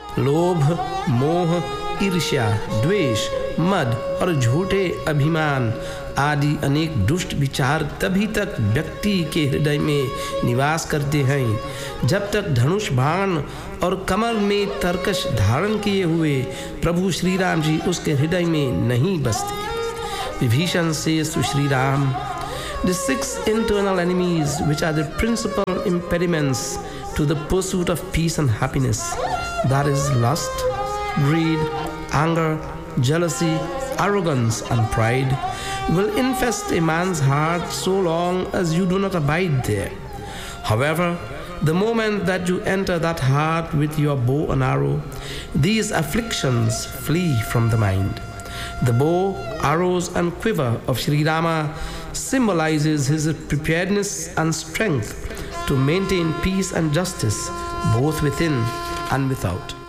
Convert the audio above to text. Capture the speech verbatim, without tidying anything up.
लोभ, मोह, ईर्ष्या, द्वेष, मद और झूठे अभिमान आदि अनेक दुष्ट विचार तभी तक व्यक्ति के हृदय में निवास करते हैं जब तक धनुष बाण और कमर में तरकश धारण किए हुए प्रभु श्री राम जी उसके हृदय में नहीं बसते। Vibhishan says to Sri Ram, the six internal enemies which are the principal impediments to the pursuit of peace and happiness, that is lust, greed, anger, jealousy, arrogance and pride, will infest a man's heart so long as you do not abide there. However, the moment that you enter that heart with your bow and arrow, these afflictions flee from the mind. The bow, arrows and quiver of Sri Rama symbolizes his preparedness and strength to maintain peace and justice both within and without.